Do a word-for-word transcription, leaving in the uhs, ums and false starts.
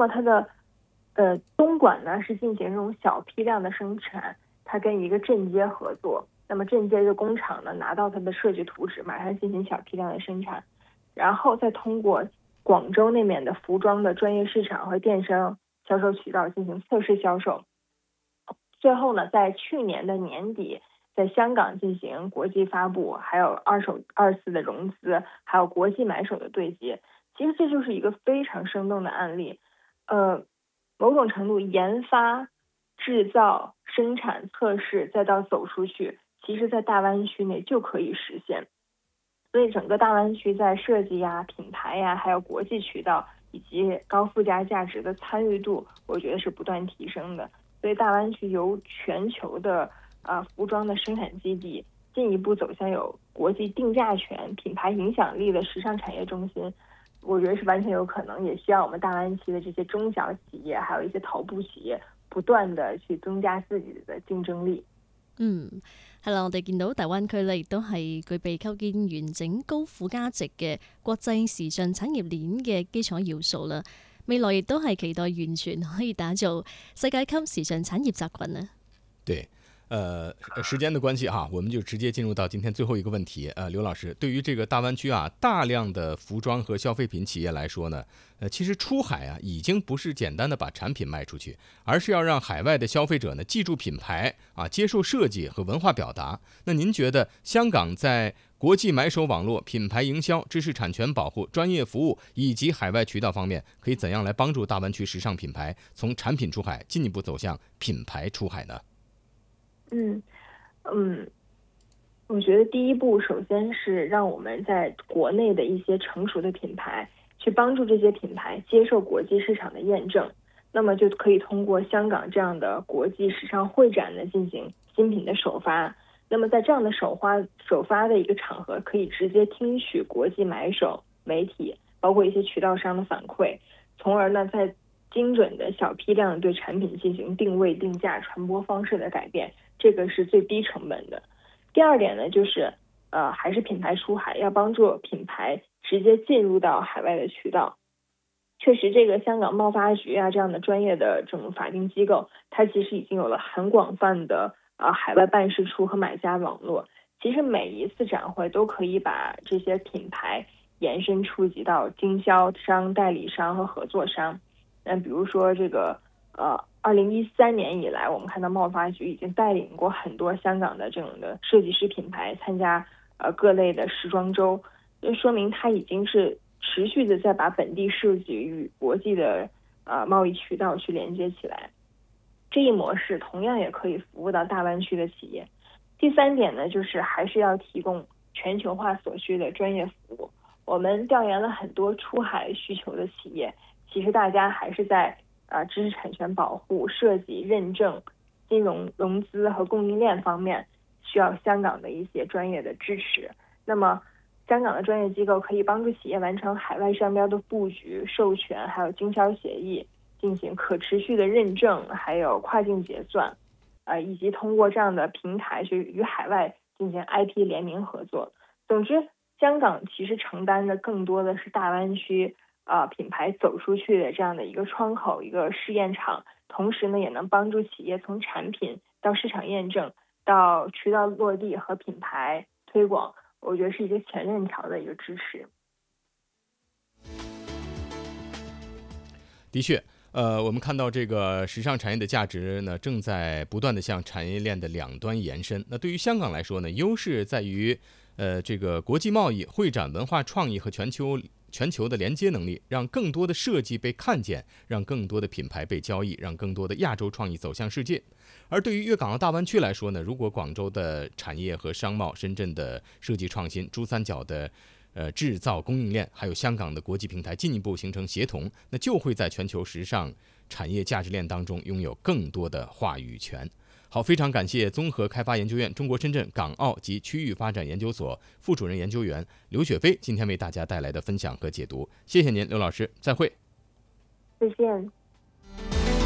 么它的呃东莞呢是进行这种小批量的生产，它跟一个镇街合作，那么镇街的工厂呢拿到它的设计图纸，马上进行小批量的生产，然后再通过广州那边的服装的专业市场和电商销售渠道进行测试销售，最后呢在去年的年底在香港进行国际发布，还有二手二次的融资，还有国际买手的对接。其实这就是一个非常生动的案例，呃，某种程度研发、制造、生产、测试，再到走出去，其实在大湾区内就可以实现。所以整个大湾区在设计呀、品牌呀，还有国际渠道以及高附加价值的参与度，我觉得是不断提升的。所以大湾区由全球的啊、呃、服装的生产基地，进一步走向有国际定价权、品牌影响力的时尚产业中心，我觉得是完全有可能。也需要我们大湾区的这些中小企业，还有一些头部企业，不斷地去增加自己的競爭力。 嗯，係啦，我哋見到大灣區咧，亦都係具備構建完整高附加值嘅國際時尚產業鏈嘅基礎要素啦。未來亦都係期待完全可以打造世界級時尚產業集群啊！ 對。呃，時間的關係哈，我們就直接進入到今天最後一個問題。呃，劉老師，對於這個大灣區啊，大量的服裝和消費品企業來說呢，呃，其實出海啊，已經不是簡單的把產品賣出去，而是要讓海外的消費者呢記住品牌啊，接受設計和文化表達。那您覺得香港在國際買手網絡、品牌營銷、知識產權保護、專業服務以及海外渠道方面，可以怎樣來幫助大灣區時尚品牌從產品出海進一步走向品牌出海呢？ 嗯嗯，我觉得第一步首先是让我们在国内的一些成熟的品牌去帮助这些品牌接受国际市场的验证，那么就可以通过香港这样的国际时尚会展呢进行新品的首发。那么在这样的首发首发的一个场合，可以直接听取国际买手、媒体，包括一些渠道商的反馈，从而呢在精准的小批量对产品进行定位、定价、传播方式的改变，这个是最低成本的。第二点呢，就是呃，还是品牌出海，要帮助品牌直接进入到海外的渠道。确实，这个香港贸发局啊这样的专业的这种法定机构，它其实已经有了很广泛的呃海外办事处和买家网络。其实每一次展会都可以把这些品牌延伸触及到经销商、代理商和合作商。那比如说这个呃，二零一三年以来，我们看到贸发局已经带领过很多香港的这种的设计师品牌参加呃各类的时装周，就说明它已经是持续的在把本地设计与国际的呃贸易渠道去连接起来。这一模式同样也可以服务到大湾区的企业。第三点呢，就是还是要提供全球化所需的专业服务。我们调研了很多出海需求的企业，其实大家还是在呃知识产权保护、设计认证、金融融资和供应链方面需要香港的一些专业的支持。那么香港的专业机构可以帮助企业完成海外商标的布局、授权，还有经销协议，进行可持续的认证，还有跨境结算，呃，以及通过这样的平台去与海外进行 I P 联名合作。总之，香港其实承担的更多的是大湾区呃品牌走出去的这样的一个窗口、一个试验场，同时呢，也能帮助企业从产品到市场验证，到渠道落地和品牌推广，我觉得是一个全链条的一个支持。 的确。呃，我们看到这个时尚产业的价值呢，正在不断的向产业链的两端延伸。那对于香港来说呢，优势在于，呃，这个国际贸易、会展、文化创意和全球全球的连接能力，让更多的设计被看见，让更多的品牌被交易，让更多的亚洲创意走向世界。而对于粤港澳大湾区来说呢，如果广州的产业和商贸、深圳的设计创新、珠三角的呃，制造供应链，还有香港的国际平台进一步形成协同，那就会在全球时尚产业价值链当中拥有更多的话语权。好，非常感谢综合开发研究院中国深圳港澳及区域发展研究所副主任研究员刘雪飞今天为大家带来的分享和解读，谢谢您，刘老师，再会。 再见。